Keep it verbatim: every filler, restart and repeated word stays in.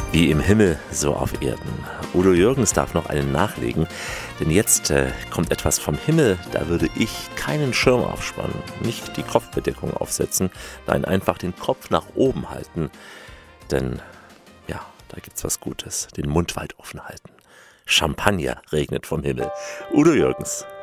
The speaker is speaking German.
Wie im Himmel, so auf Erden. Udo Jürgens darf noch einen nachlegen, denn jetzt äh, kommt etwas vom Himmel, da würde ich keinen Schirm aufspannen, nicht die Kopfbedeckung aufsetzen, nein, einfach den Kopf nach oben halten, denn ja, da gibt's was Gutes, den Mund weit offen halten. Champagner regnet vom Himmel. Udo Jürgens.